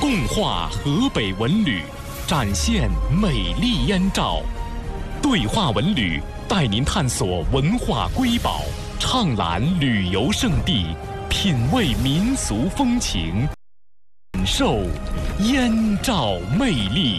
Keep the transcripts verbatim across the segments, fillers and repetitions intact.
共话河北文旅，展现美丽燕赵。对话文旅带您探索文化瑰宝，畅览旅游胜地，品味民俗风情，感受燕赵魅力。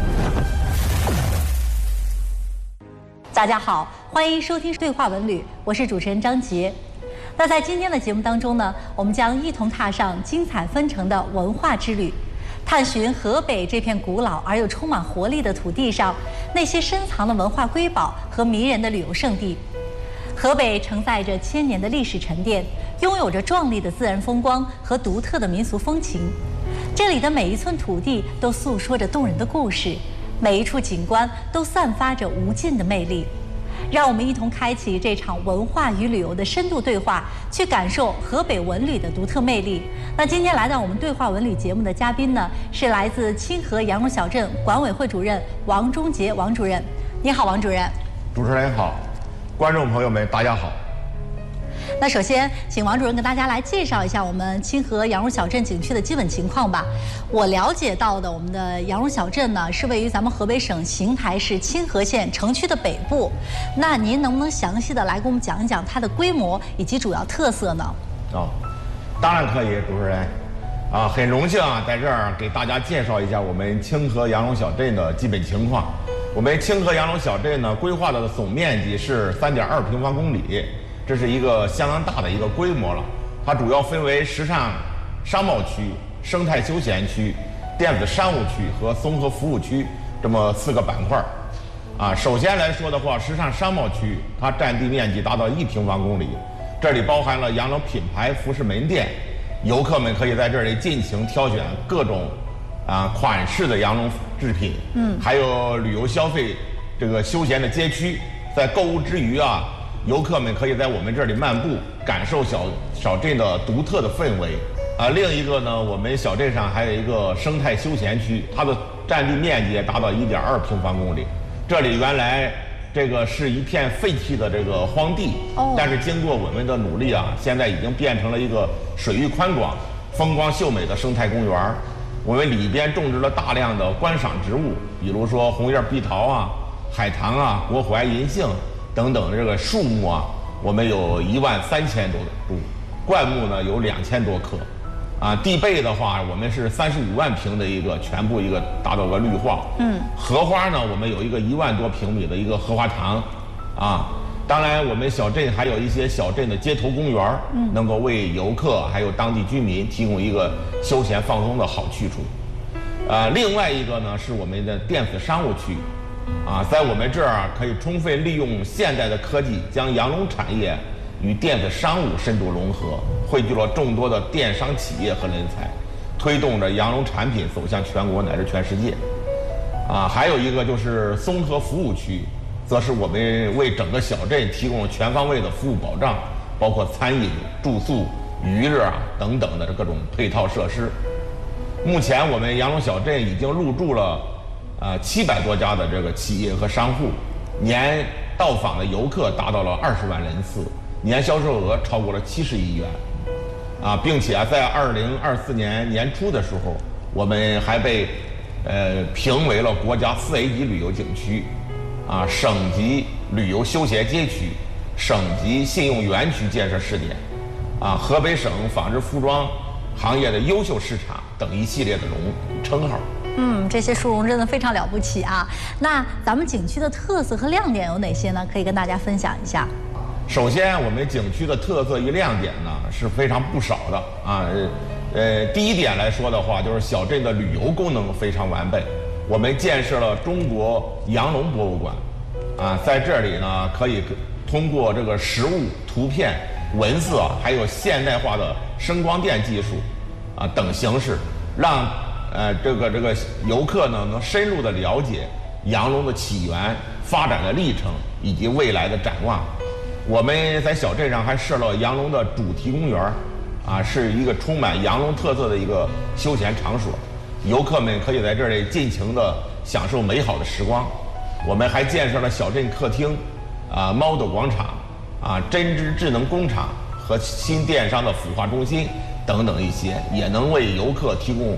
大家好，欢迎收听对话文旅，我是主持人张杰。那在今天的节目当中呢，我们将一同踏上精彩纷呈的文化之旅，探寻河北这片古老而又充满活力的土地上那些深藏的文化瑰宝和迷人的旅游胜地。河北承载着千年的历史沉淀，拥有着壮丽的自然风光和独特的民俗风情。这里的每一寸土地都诉说着动人的故事，每一处景观都散发着无尽的魅力。让我们一同开启这场文化与旅游的深度对话，去感受河北文旅的独特魅力。那今天来到我们对话文旅节目的嘉宾呢，是来自清河羊肉小镇管委会主任王忠杰王主任。你好，王主任。 主持人好，观众朋友们大家好。 那首先，请王主任跟大家来介绍一下我们清河羊肉小镇景区的基本情况吧。我了解到的，我们的羊肉小镇呢是位于咱们河北省邢台市清河县城区的北部。那您能不能详细的来给我们讲一讲它的规模以及主要特色呢？ 哦，当然可以，主持人。啊，很荣幸啊，在这儿给大家介绍一下我们清河羊肉小镇的基本情况。我们清河羊肉小镇呢，规划的总面积是三点二平方公里。这是一个相当大的一个规模了，它主要分为时尚商贸区、生态休闲区、电子商务区和综合服务区这么四个板块。啊，首先来说的话，时尚商贸区它占地面积达到一平方公里，这里包含了羊肉品牌服饰门店，游客们可以在这里尽情挑选各种啊款式的羊绒制品，嗯，还有旅游消费这个休闲的街区，在购物之余啊。游客们可以在我们这里漫步，感受小小镇的独特的氛围。啊，另一个呢，我们小镇上还有一个生态休闲区，它的占地面积也达到一点二平方公里。这里原来这个是一片废弃的这个荒地，哦，但是经过我们的努力啊，现在已经变成了一个水域宽广、风光秀美的生态公园。我们里边种植了大量的观赏植物，比如说红叶碧桃啊、海棠啊、国槐、银杏等等的这个树木啊，我们有一万三千多株，灌木呢有两千多棵，啊，地被的话，我们是三十五万平的一个全部一个达到个绿化。嗯，荷花呢，我们有一个一万多平米的一个荷花塘，啊，当然我们小镇还有一些小镇的街头公园，嗯，能够为游客还有当地居民提供一个休闲放松的好去处。啊，另外一个呢是我们的电子商务区。啊，在我们这儿可以充分利用现代的科技，将羊绒产业与电子商务深度融合，汇聚了众多的电商企业和人才，推动着羊绒产品走向全国乃至全世界。啊，还有一个就是综合服务区，则是我们为整个小镇提供了全方位的服务保障，包括餐饮、住宿、娱乐啊等等的各种配套设施。目前我们羊绒小镇已经入驻了啊，七百多家的这个企业和商户，年到访的游客达到了二十万人次，年销售额超过了七十亿元，啊，并且啊，在二零二四年年初的时候，我们还被呃评为了国家四 A 级旅游景区，啊，省级旅游休闲街区、省级信用园区建设试点，啊，河北省纺织服装行业的优秀市场等一系列的荣称号。 嗯，这些殊荣真的非常了不起啊！那咱们景区的特色和亮点有哪些呢？可以跟大家分享一下。 首先，我们景区的特色与亮点呢是非常不少的啊。呃，第一点来说的话，就是小镇的旅游功能非常完备。我们建设了中国羊绒博物馆，啊，在这里呢可以通过这个实物、图片、文字啊，还有现代化的声光电技术啊等形式，让呃，这个这个游客呢，能深入的了解羊绒的起源、发展的历程以及未来的展望。我们在小镇上还设了羊绒的主题公园，啊，是一个充满羊绒特色的一个休闲场所，游客们可以在这里尽情的享受美好的时光。我们还建设了小镇客厅、啊 model 广场、啊针织智能工厂和新电商的孵化中心等等一些，也能为游客提供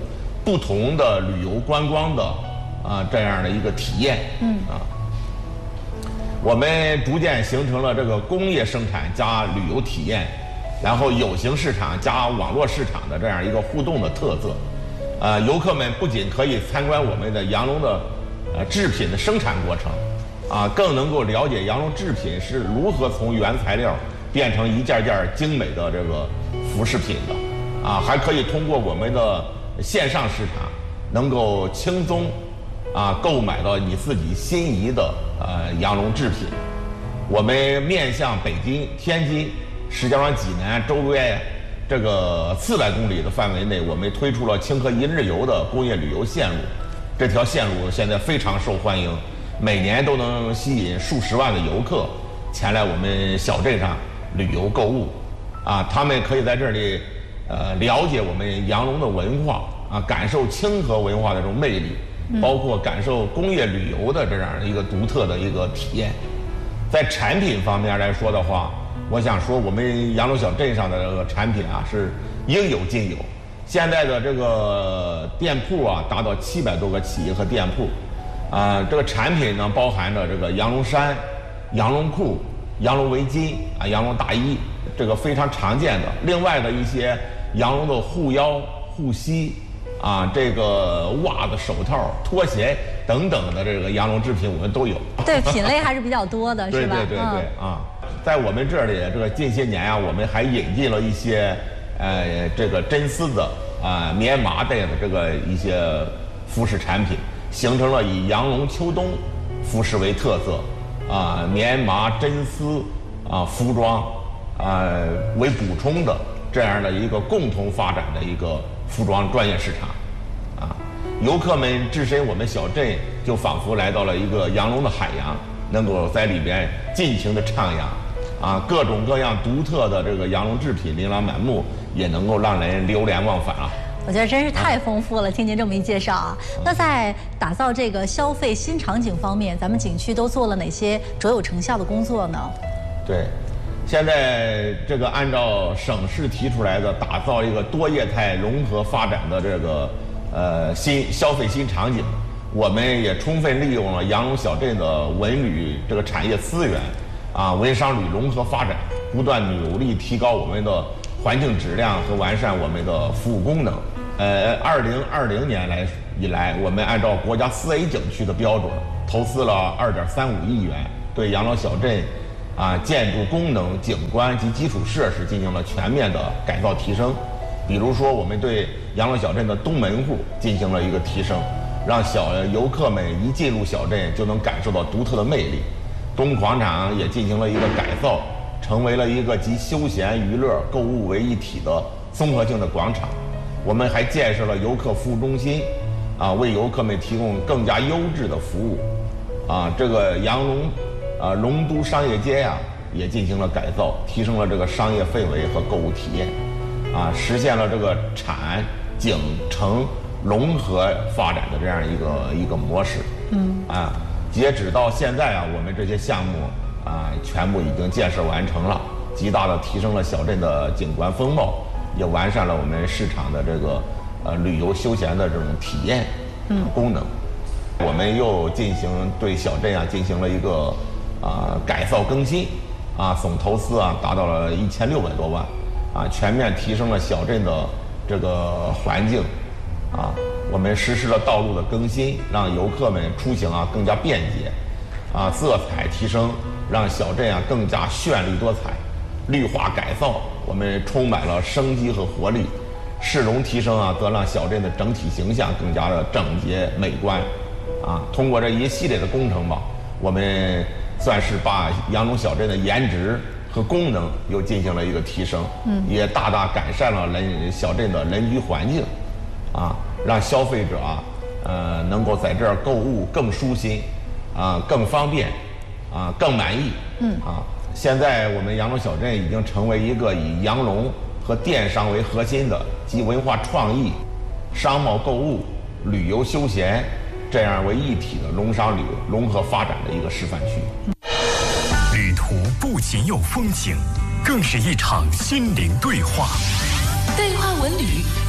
不同的旅游观光的啊这样的一个体验。嗯啊，我们逐渐形成了这个工业生产加旅游体验，然后有形市场加网络市场的这样一个互动的特色。呃，游客们不仅可以参观我们的羊绒的呃制品的生产过程，啊，更能够了解羊绒制品是如何从原材料变成一件件精美的这个服饰品的，啊，还可以通过我们的线上市场，能够轻松啊购买到你自己心仪的呃羊绒制品。我们面向北京、天津、石家庄、济南周边这个四百公里的范围内，我们推出了清河一日游的工业旅游线路。这条线路现在非常受欢迎，每年都能吸引数十万的游客前来我们小镇上旅游购物。啊，他们可以在这里呃了解我们羊绒的文化啊，感受清河文化的这种魅力，包括感受工业旅游的这样一个独特的一个体验。在产品方面来说的话，我想说我们羊绒小镇上的这个产品啊是应有尽有。现在的这个店铺啊达到七百多个企业和店铺，啊，这个产品呢包含着这个羊绒衫、羊绒裤、羊绒围巾啊、羊绒大衣，这个非常常见的。另外的一些羊绒的护腰、护膝啊，这个袜子、手套、拖鞋等等的这个羊绒制品我们都有。 对，品类还是比较多的，是吧？ 对对对对、嗯、啊，在我们这里，这个近些年啊，我们还引进了一些呃这个真丝的啊、呃、棉麻带的这个一些服饰产品，形成了以羊绒秋冬服饰为特色啊、棉麻真丝啊服装啊为补充的这样的一个共同发展的一个服装专业市场。啊，游客们置身我们小镇，就仿佛来到了一个羊绒的海洋，能够在里边尽情的徜徉，啊，各种各样独特的这个羊绒制品琳琅满目，也能够让人流连忘返啊。 我觉得真是太丰富了，听您这么一介绍啊。那在打造这个消费新场景方面，咱们景区都做了哪些卓有成效的工作呢？ 对，现在这个按照省市提出来的，打造一个多业态融合发展的这个呃新消费新场景，我们也充分利用了羊绒小镇的文旅这个产业资源，啊，文商旅融合发展，不断努力提高我们的环境质量和完善我们的服务功能。呃，二零二零年来以来，我们按照国家四 A 景区的标准，投资了二点三五亿元，对羊绒小镇啊建筑功能、景观及基础设施进行了全面的改造提升。比如说，我们对羊绒小镇的东门户进行了一个提升，让小游客们一进入小镇就能感受到独特的魅力。东广场也进行了一个改造，成为了一个集休闲、娱乐、购物为一体的综合性的广场。我们还建设了游客服务中心，啊，为游客们提供更加优质的服务。啊，这个羊绒啊龙都商业街呀、啊、也进行了改造，提升了这个商业氛围和购物体验，啊，实现了这个产景城融合发展的这样一个一个模式。嗯，啊，截止到现在啊，我们这些项目啊全部已经建设完成了，极大的提升了小镇的景观风貌，也完善了我们市场的这个呃旅游休闲的这种体验嗯功能。我们又进行对小镇啊进行了一个啊、呃、改造更新，啊总投资啊达到了一千六百多万，啊全面提升了小镇的这个环境，啊我们实施了道路的更新，让游客们出行啊更加便捷，啊色彩提升，让小镇啊更加绚丽多彩，绿化改造我们充满了生机和活力，市容提升啊则让小镇的整体形象更加的整洁美观。啊，通过这一系列的工程吧，我们算是把羊绒小镇的颜值和功能又进行了一个提升，嗯，也大大改善了人小镇的人居环境，啊，让消费者啊，呃，能够在这儿购物更舒心，啊，更方便，啊，更满意，嗯，啊，现在我们羊绒小镇已经成为一个以羊绒和电商为核心的集文化创意、商贸购物、旅游休闲这样为一体的农商旅融合发展的一个示范区。 旅途不仅有风景，更是一场心灵对话。 对话文旅，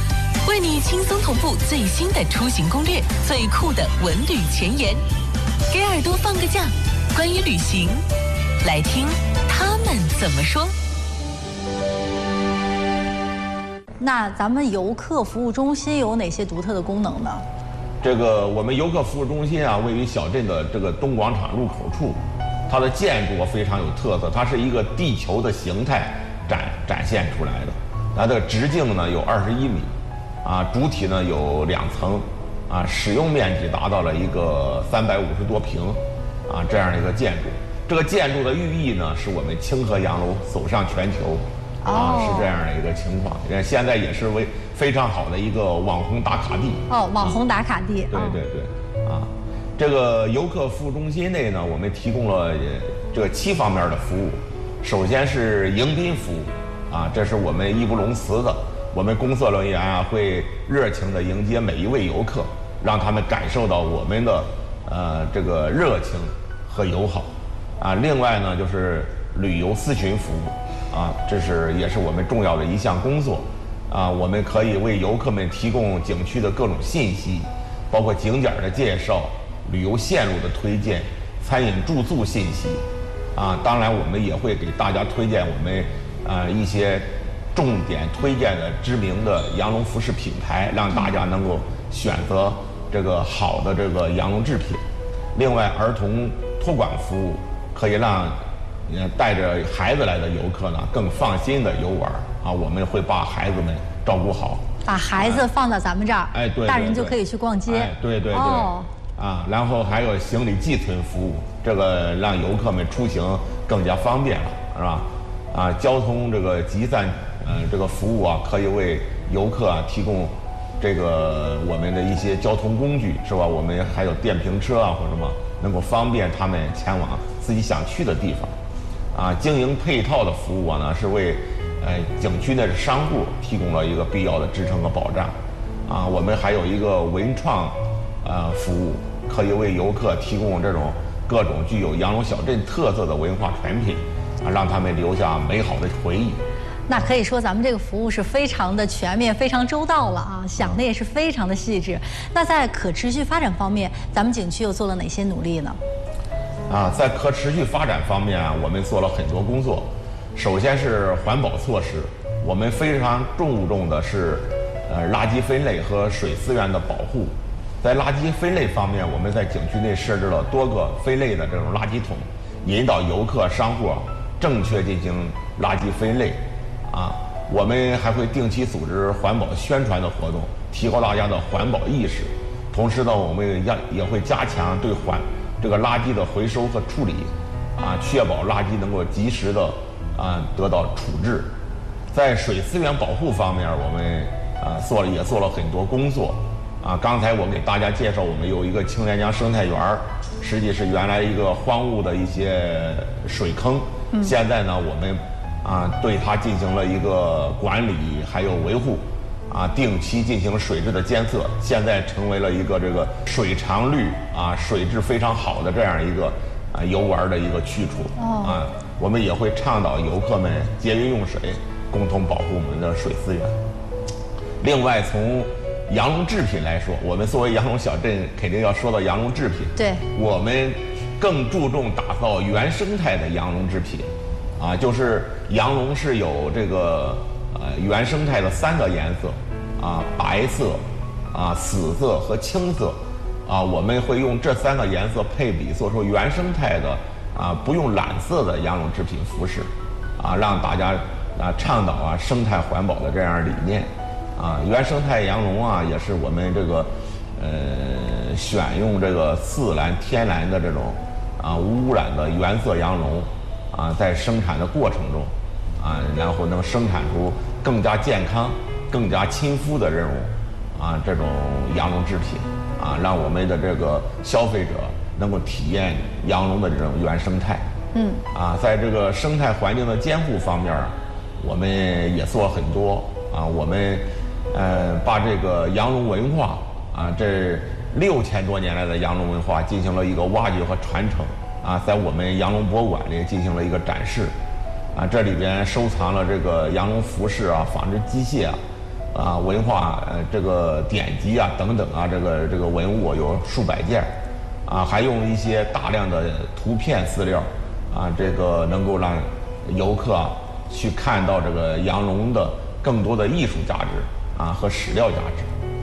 为你轻松同步最新的出行攻略，最酷的文旅前沿，给耳朵放个假，关于旅行，来听他们怎么说。 那咱们游客服务中心有哪些独特的功能呢？ 这个我们游客服务中心啊，位于小镇的这个东广场入口处，它的建筑非常有特色，它是一个地球的形态展展现出来的。它的直径呢有二十一米，啊，主体呢有两层，啊，使用面积达到了一个三百五十多平，啊，这样的一个建筑。这个建筑的寓意呢，是我们清河洋楼走向全球。啊，是这样的一个情况。现在也是为非常好的一个网红打卡地。 哦，网红打卡地。 对对对，啊，这个游客服务中心内呢，我们提供了这个七方面的服务。首先是迎宾服务，啊，这是我们义不容辞的。我们工作人员啊，会热情地迎接每一位游客，让他们感受到我们的呃这个热情和友好。啊，另外呢，就是旅游咨询服务。啊，这是也是我们重要的一项工作，啊，我们可以为游客们提供景区的各种信息，包括景点的介绍、旅游线路的推荐、餐饮住宿信息，啊，当然我们也会给大家推荐我们啊一些重点推荐的知名的羊绒服饰品牌，让大家能够选择这个好的这个羊绒制品。另外，儿童托管服务可以让带着孩子来的游客呢，更放心的游玩啊！我们会把孩子们照顾好， 把孩子放到咱们这儿， 哎，对， 大人就可以去逛街， 哎，对对对， 哦， 啊，然后还有行李寄存服务，这个让游客们出行更加方便了，是吧？啊，交通这个集散，呃，这个服务啊，可以为游客啊提供这个我们的一些交通工具，是吧？我们还有电瓶车啊，或者什么，能够方便他们前往自己想去的地方。啊，经营配套的服务啊呢，是为呃景区内的商户提供了一个必要的支撑和保障。啊，我们还有一个文创呃服务，可以为游客提供这种各种具有羊绒小镇特色的文化产品，啊，让他们留下美好的回忆。 那可以说咱们这个服务是非常的全面、非常周到了啊，想的也是非常的细致。那在可持续发展方面，咱们景区又做了哪些努力呢？ 啊，在可持续发展方面啊，我们做了很多工作。首先是环保措施，我们非常注重的是，呃，垃圾分类和水资源的保护。在垃圾分类方面，我们在景区内设置了多个分类的这种垃圾桶，引导游客、商户正确进行垃圾分类。啊，我们还会定期组织环保宣传的活动，提高大家的环保意识。同时呢，我们也也会加强对环这个垃圾的回收和处理，啊，确保垃圾能够及时的啊得到处置。在水资源保护方面，我们啊做了也做了很多工作，啊，刚才我给大家介绍，我们有一个青莲江生态园，实际是原来一个荒芜的一些水坑，嗯、现在呢，我们啊对它进行了一个管理还有维护。啊，定期进行水质的监测，现在成为了一个这个水常绿啊，水质非常好的这样一个啊游玩的一个去处。哦、啊，我们也会倡导游客们节约用水，共同保护我们的水资源。另外，从羊绒制品来说，我们作为羊绒小镇，肯定要说到羊绒制品。 对，我们更注重打造原生态的羊绒制品，啊，就是羊绒是有这个呃原生态的三个颜色。啊，白色、啊紫色和青色，啊，我们会用这三个颜色配比，做出原生态的啊不用染色的羊绒制品服饰，啊，让大家啊倡导啊生态环保的这样理念，啊，原生态羊绒啊也是我们这个呃选用这个自然天然的这种啊无污染的原色羊绒，啊，在生产的过程中，啊，然后能生产出更加健康。更加亲肤的这种啊这种羊绒制品啊，让我们的这个消费者能够体验羊绒的这种原生态。嗯啊，在这个生态环境的监护方面，我们也做了很多啊。我们呃把这个羊绒文化啊这六千多年来的羊绒文化进行了一个挖掘和传承啊，在我们羊绒博物馆里进行了一个展示啊。这里边收藏了这个羊绒服饰啊、纺织机械啊。 啊文化呃这个典籍啊等等啊这个这个文物有数百件，啊还用一些大量的图片资料，啊这个能够让游客啊去看到这个羊绒的更多的艺术价值啊和史料价值。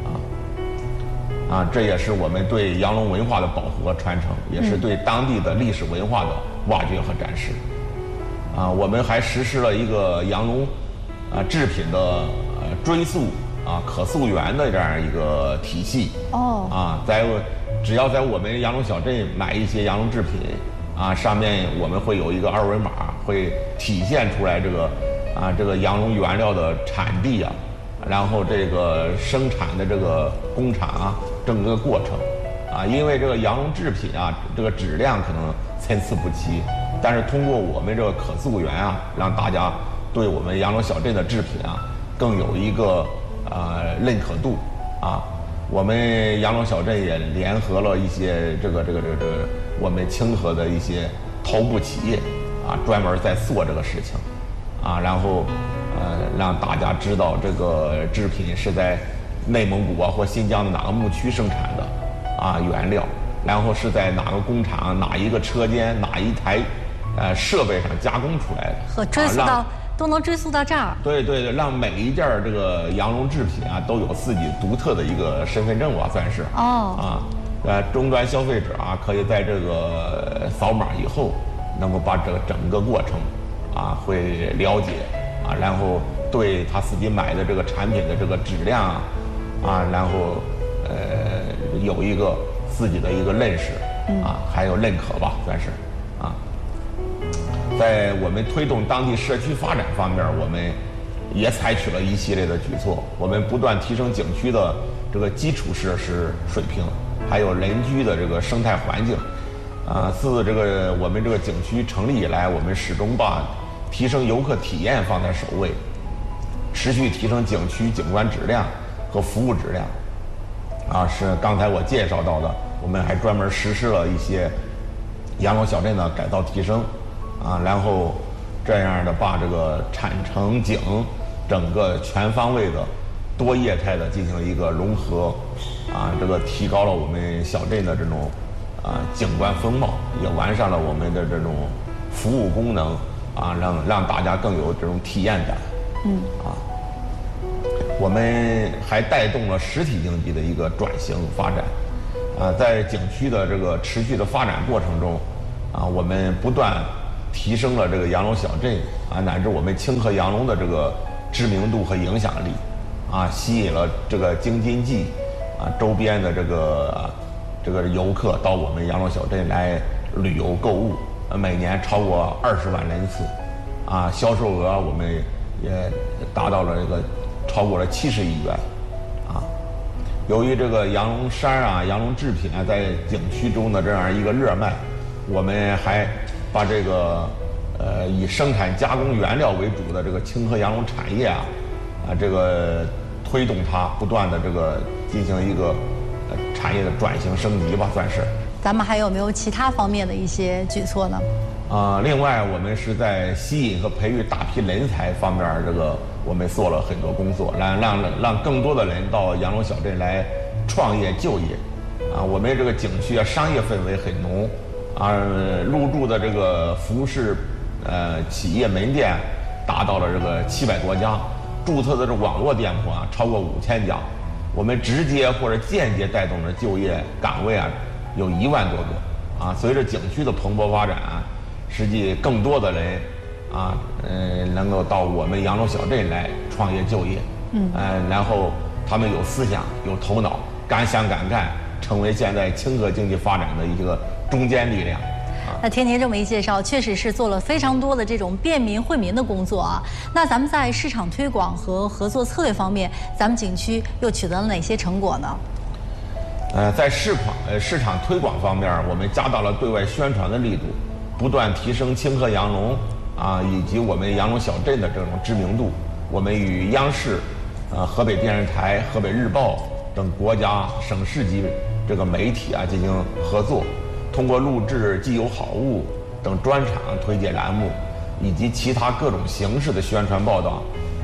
啊，这也是我们对羊绒文化的保护和传承，也是对当地的历史文化的挖掘和展示。啊，我们还实施了一个羊绒啊制品的呃追溯啊可溯源的这样一个体系。哦。啊，在只要在我们羊绒小镇买一些羊绒制品，啊，上面我们会有一个二维码，会体现出来这个啊这个羊绒原料的产地啊。然后这个生产的这个工厂啊，整个过程，啊，因为这个羊绒制品啊，这个质量可能参差不齐，但是通过我们这个可溯源啊，让大家对我们羊绒小镇的制品啊，更有一个呃认可度啊。我们羊绒小镇也联合了一些这个这个这个这个我们清河的一些头部企业啊，专门在做这个事情，啊，然后。呃，让大家知道这个制品是在内蒙古啊或新疆的哪个牧区生产的，啊原料，然后是在哪个工厂、哪一个车间、哪一台呃设备上加工出来的， 和追溯到、啊、都能追溯到这儿。 对对对，让每一件这个羊绒制品啊都有自己独特的一个身份证吧，算是。哦。啊，呃，终端消费者啊可以在这个扫码以后，能够把这个整个过程啊会了解。啊，然后对他自己买的这个产品的这个质量啊，啊，然后呃有一个自己的一个认识，啊，还有认可吧，算是，啊，在我们推动当地社区发展方面，我们也采取了一系列的举措，我们不断提升景区的这个基础设施水平，还有人居的这个生态环境，啊，自这个我们这个景区成立以来，我们始终把提升游客体验放在首位，持续提升景区景观质量和服务质量。啊，是刚才我介绍到的，我们还专门实施了一些羊绒小镇的改造提升，啊，然后这样的把这个产城景整个全方位的、多业态的进行一个融合，啊，这个提高了我们小镇的这种啊景观风貌，也完善了我们的这种服务功能。啊，让让大家更有这种体验感。嗯。啊，我们还带动了实体经济的一个转型发展。啊，在景区的这个持续的发展过程中，啊，我们不断提升了这个羊绒小镇啊，乃至我们清河羊绒的这个知名度和影响力。啊，吸引了这个京津冀啊周边的这个这个游客到我们羊绒小镇来旅游购物。每年超过二十万人次，啊，销售额我们也达到了这个超过了七十亿元，啊，由于这个羊绒衫啊、羊绒制品啊在景区中的这样一个热卖，我们还把这个呃以生产加工原料为主的这个清河羊绒产业啊，啊这个推动它不断的这个进行一个呃产业的转型升级吧，算是。 咱们还有没有其他方面的一些举措呢？ 啊、呃，另外我们是在吸引和培育大批人才方面，这个我们做了很多工作，让让让更多的人到羊绒小镇来创业就业。啊，我们这个景区啊，商业氛围很浓，啊，入驻的这个服饰呃企业门店达到了这个七百多家，注册的这网络店铺啊超过五千家，我们直接或者间接带动的就业岗位啊。有一万多个，啊，随着景区的蓬勃发展，实际更多的人，啊，嗯、呃，能够到我们羊绒小镇来创业就业，嗯，呃，然后他们有思想、有头脑，敢想敢干，成为现在清河经济发展的一个中坚力量。 那听您这么一介绍，确实是做了非常多的这种便民惠民的工作啊。那咱们在市场推广和合作策略方面，咱们景区又取得了哪些成果呢？ 呃，在市场呃市场推广方面，我们加大了对外宣传的力度，不断提升清河羊绒啊以及我们羊绒小镇的这种知名度。我们与央视、呃河北电视台、河北日报等国家省市级这个媒体啊进行合作，通过录制既有好物等专场推介栏目，以及其他各种形式的宣传报道，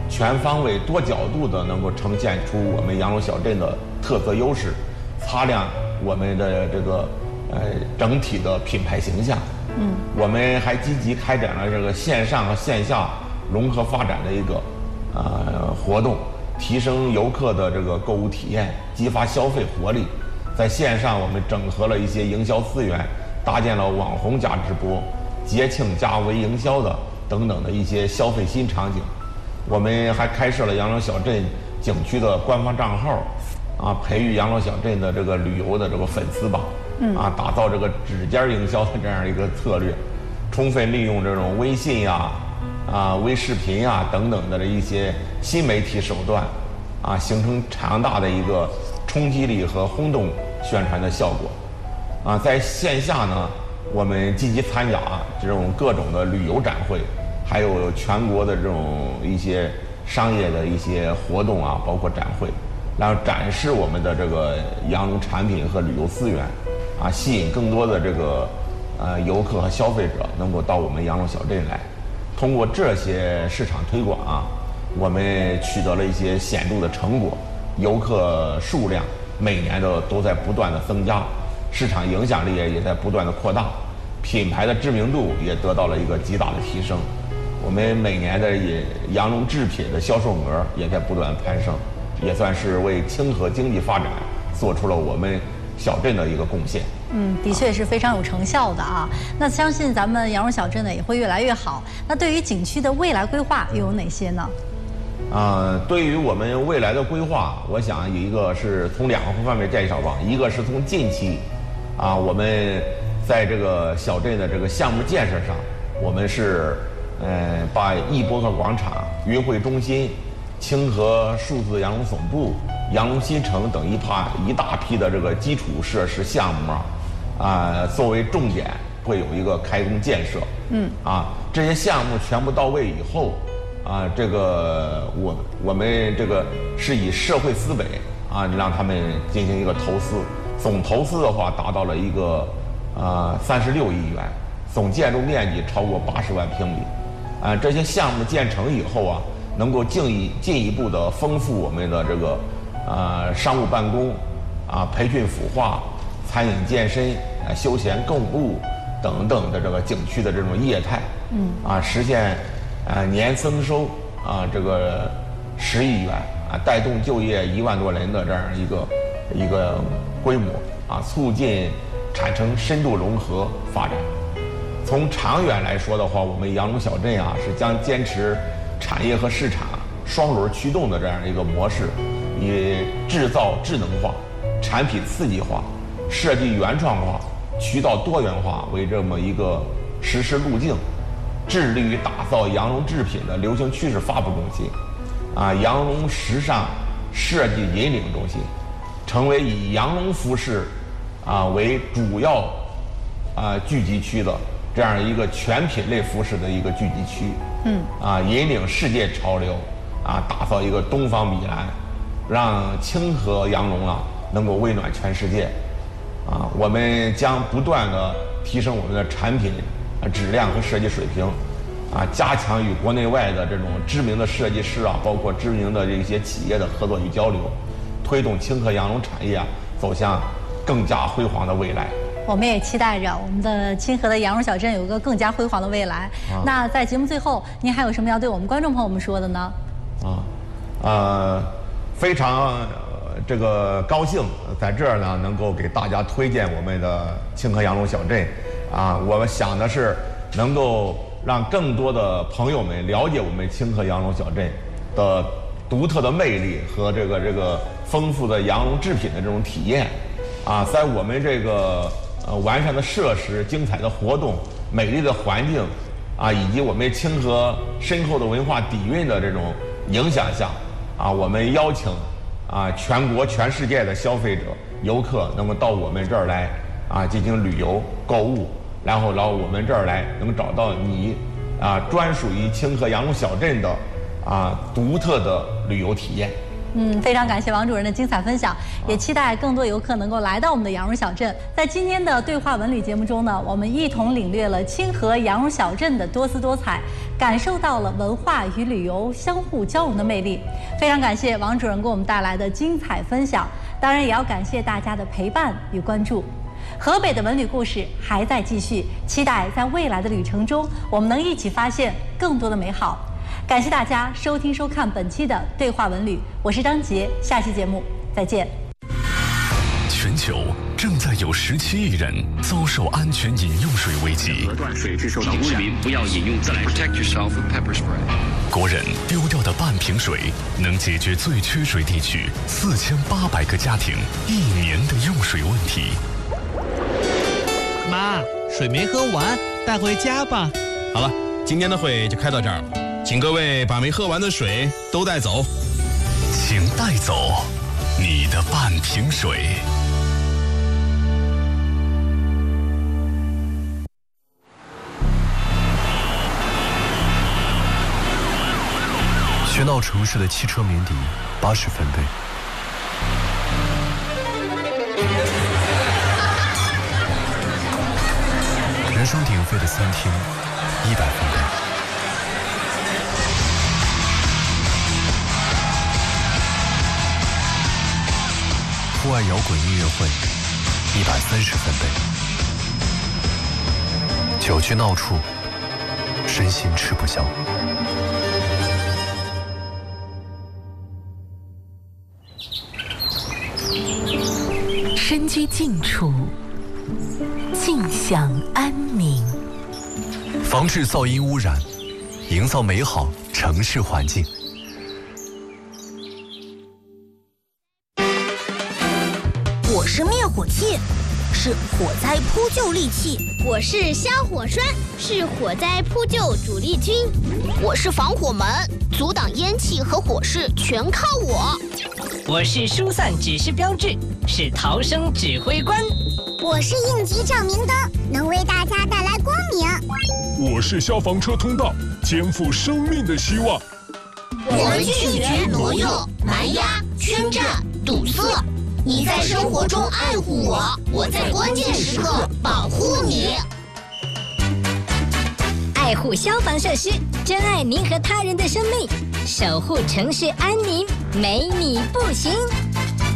全方位、多角度的能够呈现出我们杨龙小镇的特色优势，擦亮我们的这个呃整体的品牌形象。嗯，我们还积极开展了这个线上和线下融合发展的一个呃活动，提升游客的这个购物体验，激发消费活力。在线上，我们整合了一些营销资源，搭建了网红加直播、节庆加微营销的等等的一些消费新场景。我们还开设了杨龙小镇景区的官方账号，啊，培育杨龙小镇的这个旅游的这个粉丝榜，啊，打造这个指尖营销的这样一个策略，充分利用这种微信呀、啊微视频呀等等的这一些新媒体手段，啊，形成强大的一个冲击力和轰动宣传的效果。啊，在线下呢，我们积极参加这种各种的旅游展会，还有全国的这种一些商业的一些活动啊，包括展会，然后展示我们的这个杨龙产品和旅游资源，啊，吸引更多的这个呃游客和消费者能够到我们杨龙小镇来。通过这些市场推广啊，我们取得了一些显著的成果，游客数量每年的都在不断的增加，市场影响力也在不断的扩大，品牌的知名度也得到了一个极大的提升。我们每年的也杨龙制品的销售额也在不断攀升，也算是为清河经济发展做出了我们小镇的一个贡献。 嗯，的确是非常有成效的啊。那相信咱们杨龙小镇呢也会越来越好。那对于景区的未来规划又有哪些呢？ 啊，对于我们未来的规划，我想有一个是从两个方面介绍吧。一个是从近期，啊，我们在这个小镇的这个项目建设上，我们是，呃，把艺博客广场、云会中心、清河数字杨龙总部、杨龙新城等一趴一大批的这个基础设施项目啊，啊，作为重点会有一个开工建设。嗯，啊，这些项目全部到位以后。啊，这个我我们这个是以社会思维啊，让他们进行一个投资，总投资的话达到了一个啊三十六亿元，总建筑面积超过八十万平米。啊，这些项目建成以后啊，能够进一进一步的丰富我们的这个啊商务办公啊、培训孵化、餐饮健身、啊休闲购物等等的这个景区的这种业态。嗯，啊，实现。啊，年增收啊，这个十亿元啊，带动就业一万多人的这样一个一个规模啊，促进产生深度融合发展。从长远来说的话，我们杨龙小镇啊是将坚持产业和市场双轮驱动的这样一个模式，以制造智能化、产品刺激化、设计原创化、渠道多元化为这么一个实施路径。致力于打造杨龙制品的流行趋势发布中心，啊，杨龙时尚设计引领中心，成为以杨龙服饰啊为主要啊聚集区的这样一个全品类服饰的一个聚集区。嗯，啊，引领世界潮流，啊，打造一个东方米兰，让清河杨龙啊能够温暖全世界。啊，我们将不断的提升我们的产品。啊，质量和设计水平，啊，加强与国内外的这种知名的设计师啊，包括知名的这些企业的合作与交流，推动清河杨龙产业啊走向更加辉煌的未来。 我们也期待着我们的清河的杨龙小镇有一个更加辉煌的未来。啊、那在节目最后，您还有什么要对我们观众朋友们说的呢？ 啊，呃，非常、呃、这个高兴在这儿呢，能够给大家推荐我们的清河杨龙小镇。啊，我们想的是能够让更多的朋友们了解我们清河杨龙小镇的独特的魅力和这个这个丰富的杨龙制品的这种体验。啊，在我们这个呃完善的设施、精彩的活动、美丽的环境，啊，以及我们清河深厚的文化底蕴的这种影响下，啊，我们邀请啊全国全世界的消费者、游客能够到我们这儿来啊进行旅游购物。然后到我们这儿来，能找到你啊专属于清河杨龙小镇的啊独特的旅游体验。 嗯，非常感谢王主任的精彩分享，也期待更多游客能够来到我们的羊绒小镇。在今天的对话文旅节目中呢，我们一同领略了清河羊绒小镇的多姿多彩，感受到了文化与旅游相互交融的魅力。非常感谢王主任给我们带来的精彩分享，当然也要感谢大家的陪伴与关注。河北的文旅故事还在继续，期待在未来的旅程中，我们能一起发现更多的美好。感谢大家收听收看本期的对话文旅，我是张杰，下期节目再见。 全球正在有十七亿人遭受安全饮用水危机， 河段水质受到污染，不要饮用自来水。Protect yourself with pepper spray。 国人丢掉的半瓶水，能解决最缺水地区四千八百个家庭一年的用水问题。 妈，水没喝完，带回家吧。 好了，今天的会就开到这儿了。请各位把没喝完的水都带走， 请带走你的半瓶水。 喧闹城市的汽车鸣笛，八十分贝。人声鼎沸的餐厅，一百分贝。户外摇滚音乐会，一百三十分贝。酒局闹处，身心吃不消。 身居静处，静享安宁。 防治噪音污染，营造美好城市环境。 我是灭火器，是火灾扑救利器； 我是消火栓，是火灾扑救主力军； 我是防火门，阻挡烟气和火势全靠我； 我是疏散指示标志，是逃生指挥官； 我是应急照明灯，能为大家带来光明； 我是消防车通道，肩负生命的希望。 我们拒绝挪用、蛮压、圈占、堵塞。你在生活中爱护我，我在关键时刻保护你。 爱护消防设施，珍爱您和他人的生命，守护城市安宁，没你不行。